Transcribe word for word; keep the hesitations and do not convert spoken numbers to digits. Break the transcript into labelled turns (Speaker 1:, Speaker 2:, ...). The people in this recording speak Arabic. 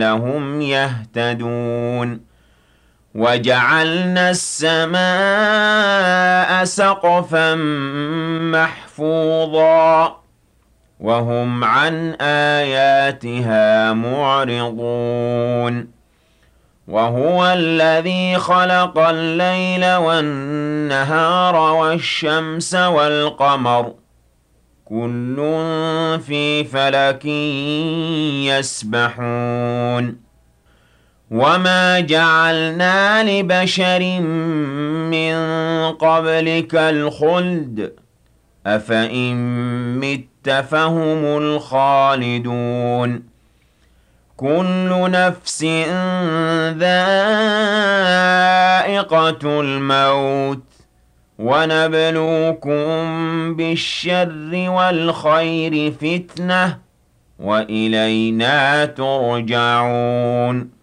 Speaker 1: لَعَلَّهُمْ يَهْتَدُونَ وَجَعَلْنَا السَّمَاءَ سَقْفًا مَّحْفُوظًا وَهُمْ عَنْ آيَاتِهَا مُعْرِضُونَ وَهُوَ الَّذِي خَلَقَ اللَّيْلَ وَالنَّهَارَ وَالشَّمْسَ وَالْقَمَرَ كُلٌّ فِي فَلَكٍ يَسْبَحُونَ وَمَا جَعَلْنَا لِبَشَرٍ مِّن قَبْلِكَ الْخُلْدَ ۖ أَفَإِن مِّتَّ فَهُمُ الْخَالِدُونَ كُلُّ نَفْسٍ ذَائِقَةُ الْمَوْتِ ۖ وَنَبْلُوكُم بِالشَّرِّ وَالْخَيْرِ فِتْنَةً ۖ وَإِلَيْنَا تُرْجَعُونَ